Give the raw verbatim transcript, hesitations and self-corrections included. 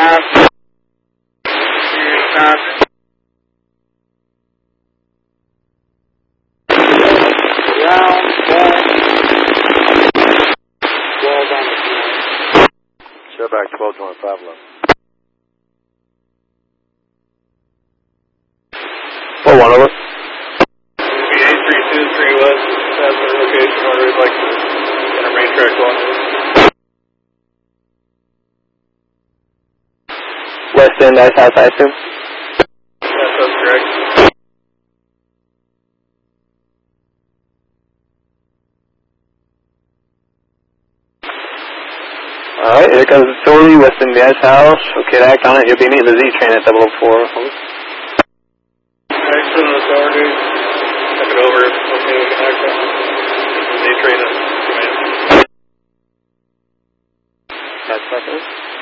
half. Copy. Round, ball. Ball down the floor. Show back twelve twenty-five left. Four one over. eight three two three west, that's the location where we'd like to enter main track one. West end, ice house, I assume. Yes, that's correct. Alright, here comes the Sorley, West end, the ice house. Okay, to act on it, you'll be meeting the Z train at double oh four. Excellent authority. Check it over. Okay, we can act on it. Z train is command. That's second.